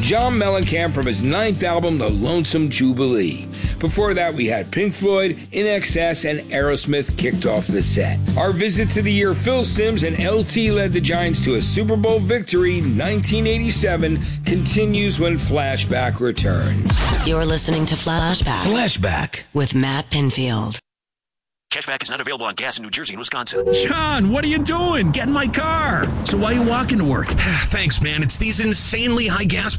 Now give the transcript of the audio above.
John Mellencamp from his 9th album, The Lonesome Jubilee. Before that, we had Pink Floyd, INXS, and Aerosmith kicked off the set. Our visit to the year Phil Simms and LT led the Giants to a Super Bowl victory, 1987, continues when Flashback returns. You're listening to Flashback with Matt Pinfield. Cashback is not available on gas in New Jersey and Wisconsin. John, what are you doing? Get in my car. So why are you walking to work? Thanks, man. It's these insanely high gas